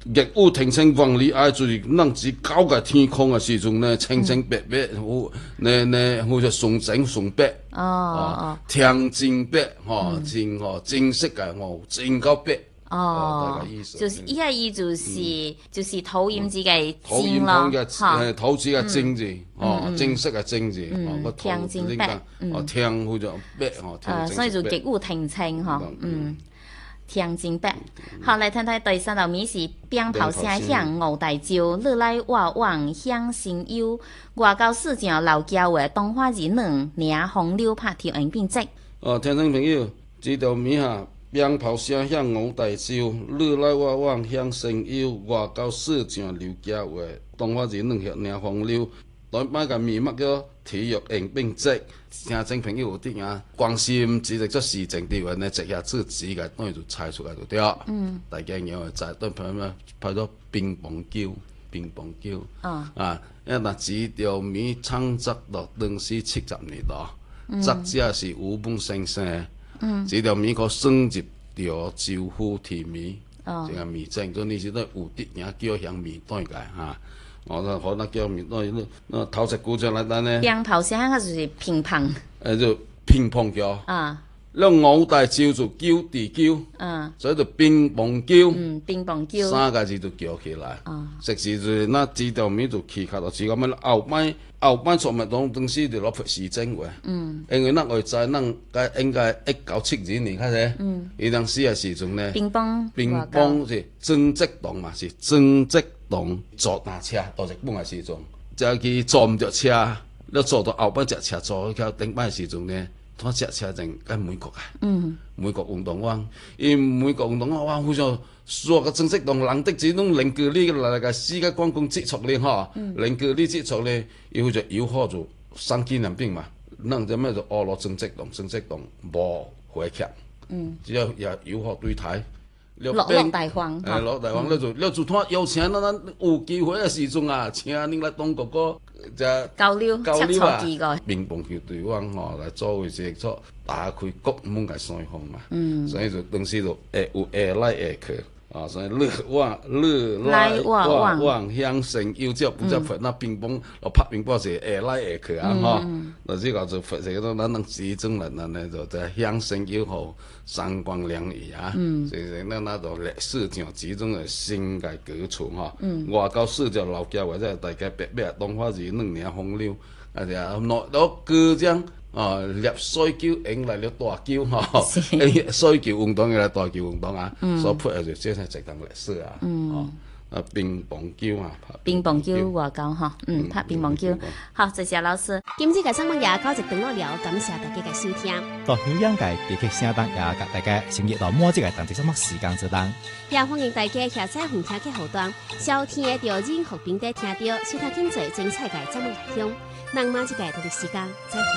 熱雨天晴望里愛就是咱只高嘅天空嘅時陣呢，清清白白，好似純淨純白，天真白，真色嘅真夠白。 就是依個意就是土掩字嘅土掩旁嘅土字嘅正字，正式嘅正字，個天真白， 天好似白， 所以就極有天晴天真白。好，嚟睇睇第三道謎是鞭炮聲響吳大招，你來我往響聲幽，外交市場老交話東華二兩領紅柳拍條影變質。 聽眾朋友，這道謎下。鞭炮聲響吳大招，你來我往響聲幽，外交市場劉家話，東華二兩領紅柳。台灣嘅謎乜叫體育應變質？聽眾朋友有啲啊，關心知識咗時政啲話呢，直下自己嘅當然就猜出嚟就對。大家有就係都拍咗乒乓球，因為嗱這條謎創作到當時70年代，作者是吳夢先生。這條謎個升級條招呼題謎，這個謎證，咁你是都有啲人叫響謎對嘅嚇。我可能叫謎對，那頭一句就嚟單呢。 鞭炮聲嗰就是乒乓。 就乒乓球。那吳大招就叫地叫，所以就乒乓球。 乒乓球。 三個字就叫起來。實時就那這條謎就起開到是咁樣，後班錯誤當時就攞出時政話。因為咱會知咱應該1972年開始，伊當時嘅時陣呢，乒乓是曾積棟嘛，是曾積棟坐那車到日本嘅時陣，就佢坐唔着車，你坐到後班隻車坐去頂班嘅時陣呢。拖隻車陣喺美國美國運動灣，因美國運動灣哇，好像所有嘅正式同人的這種零距離嚟嘅世界觀光接觸咧嚇，零距離接觸咧，又好似有好做3紀念品嘛，咱就咩就俄羅正式動無回劇，只要有好對台。 落大方， 落大方，你就拖邀請咱有機會嘅時陣啊，請恁來當哥哥就交流啊， 乒乓球隊灣來作為是做打開國門嘅雙方嘛，所以就當時就有下來下去。所以你來我往響聲幽，只不只罰那乒乓，拍乒乓是下來下去那這個就罰這個咱能集中人呢，就在響聲幽後三光兩儀所以那就歷史上集中嘅新嘅歌曲外交市場老家或者大家白白東華二兩領紅柳，攞歌將。入水球引來了大球水球運動嘅大球運動所配就真係值得歷史乒乓球乒乓球外交拍乒乓球。好，謝謝老師。 今次嘅節目也到一段落了，感謝大家嘅收聽。 到香港嘅地區聲檔也甲大家成日到每一個當地什麼時間之當， 也歡迎大家下載紅聽嘅後段，收聽到任何平台聽到，收聽更多精彩嘅節目內容。咱馬一個同一時間再會。